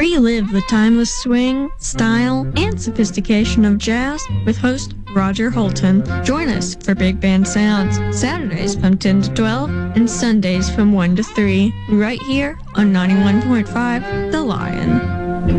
Relive the timeless swing, style, and sophistication of jazz with host Roger Holton. Join us for Big Band Sounds, Saturdays from 10 to 12 and Sundays from 1 to 3, right here on 91.5 The Lion.